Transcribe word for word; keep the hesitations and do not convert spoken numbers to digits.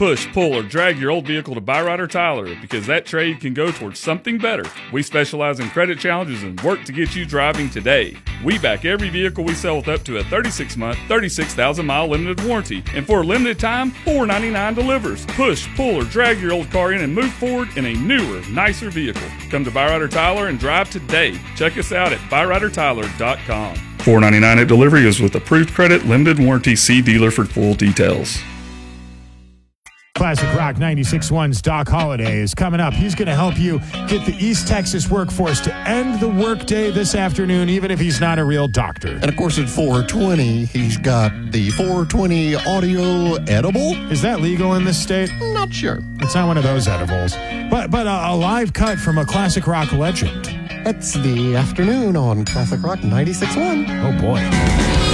Push, pull, or drag your old vehicle to Byrider Tyler because that trade can go towards something better. We specialize in credit challenges and work to get you driving today. We back every vehicle we sell with up to a thirty-six month, thirty-six thousand mile limited warranty. And for a limited time, four ninety-nine delivers. Push, pull, or drag your old car in and move forward in a newer, nicer vehicle. Come to Byrider Tyler and drive today. Check us out at byrider tyler dot com. four ninety-nine at delivery is with approved credit, limited warranty. See dealer for full details. Classic Rock ninety-six point one's Doc Holliday is coming up. He's going to help you get the East Texas workforce to end the workday this afternoon, even if he's not a real doctor. And, of course, at four twenty, he's got the four twenty audio edible. Is that legal in this state? Not sure. It's not one of those edibles. But, but a, a live cut from a Classic Rock legend. That's the afternoon on Classic Rock ninety-six point one. Oh, boy.